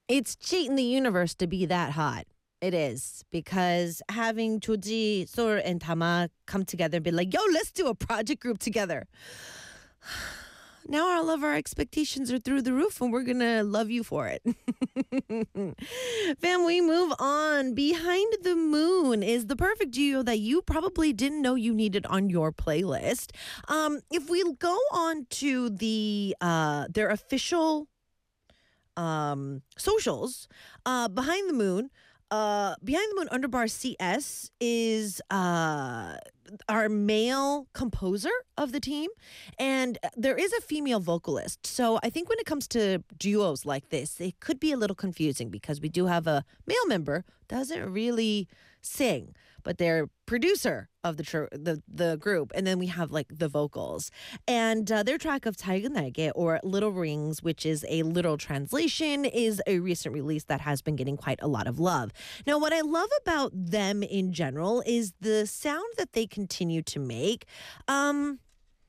It's cheating the universe to be that hot. It is because having Choji, Sor, and Tama come together and be like, yo, let's do a project group together. Now all of our expectations are through the roof and we're going to love you for it. Fam, we move on. Behind the Moon is the perfect duo that you probably didn't know you needed on your playlist. If we go on to their official socials, Behind the Moon underbar CS is our male composer of the team, and there is a female vocalist. So I think when it comes to duos like this, it could be a little confusing because we do have a male member doesn't really sing, but they're producer of the group, and then we have like the vocals. And their track of 작은 날개, or Little Rings, which is a literal translation, is a recent release that has been getting quite a lot of love. Now, what I love about them in general is the sound that they continue to make. How many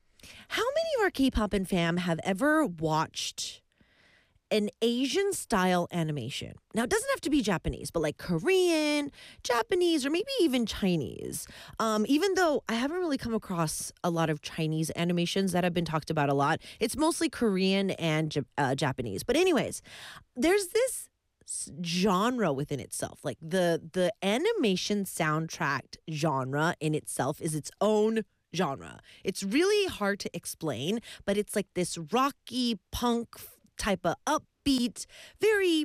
of our K-pop and fam have ever watched an Asian style animation? Now, it doesn't have to be Japanese, but like Korean, Japanese, or maybe even Chinese. Even though I haven't really come across a lot of Chinese animations that have been talked about a lot, it's mostly Korean and Japanese. But anyways, there's this genre within itself. Like the animation soundtrack genre in itself is its own genre. It's really hard to explain, but it's like this rocky punk type of upbeat, very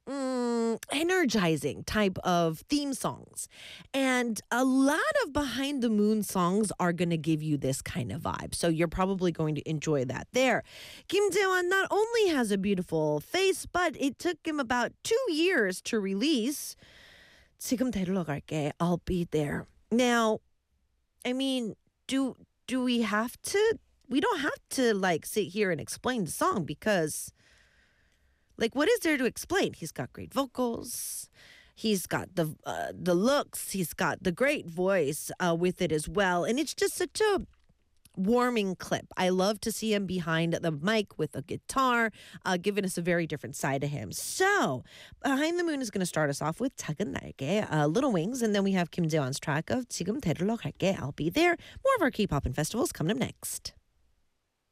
energizing type of theme songs. And a lot of Behind the Moon songs are going to give you this kind of vibe. So you're probably going to enjoy that there. Kim Jae-won not only has a beautiful face, but it took him about 2 years to release 지금 데리러 갈게, I'll Be There. Now, I mean, do we have to? We don't have to like sit here and explain the song because, like, what is there to explain? He's got great vocals. He's got the looks. He's got the great voice with it as well. And it's just such a warming clip. I love to see him behind the mic with a guitar, giving us a very different side to him. So, Behind the Moon is going to start us off with 작은 날개, Little Wings, and then we have Kim Jae-won's track of 지금 데리러 갈게, I'll Be There. More of our K-pop and festivals coming up next.